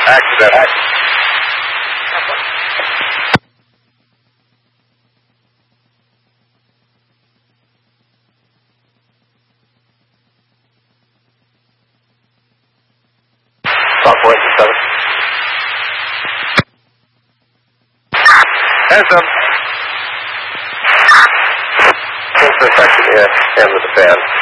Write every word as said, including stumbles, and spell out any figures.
Accident. Stop four eight seven. Hands up. Full protection in, and with the fan.